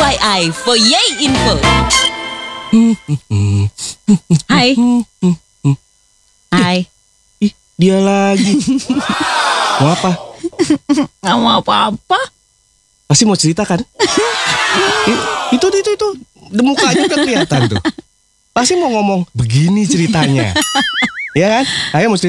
FYI for Yay Info. Hai. Hai. Ih, dia lagi. Mau apa? Nggak mau apa-apa. Pasti mau cerita kan? Itu. Mukanya udah kelihatan tuh. Pasti mau ngomong begini ceritanya. Ya kan? Ayo mau cerita.